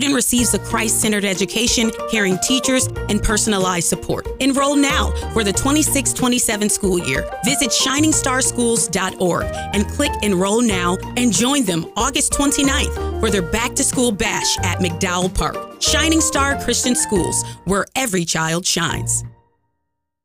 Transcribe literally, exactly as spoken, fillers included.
Student receives a Christ-centered education, caring teachers, and personalized support. Enroll now for the twenty-six twenty-seven school year. Visit shining star schools dot org and click Enroll Now and join them August twenty-ninth for their back-to-school bash at McDowell Park. Shining Star Christian Schools, where every child shines.